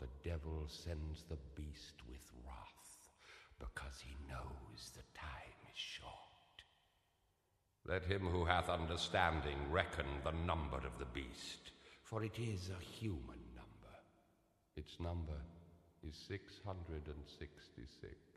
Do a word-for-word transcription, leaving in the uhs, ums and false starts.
the devil sends the beast with wrath, because he knows the time is short. Let him who hath understanding reckon the number of the beast, for it is a human number. Its number is six hundred and sixty-six.